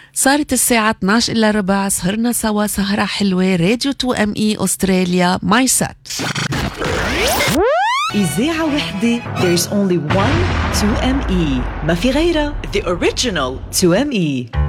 صارت الساعة 12 إلا ربع، سهرنا سوا سهرة حلوة. راديو 2ME أستراليا ماي سات. إذاعة وحدة. There's only one 2ME، ما في غيرها. The original 2ME.